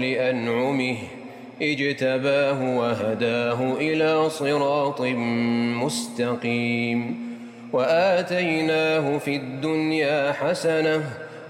لأنعمه اجتباه وهداه إلى صراط مستقيم وآتيناه في الدنيا حسنة